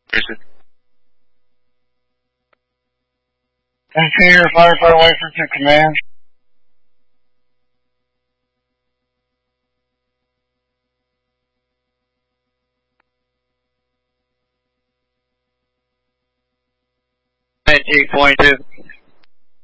Interior firefighter license to command. Eight point two.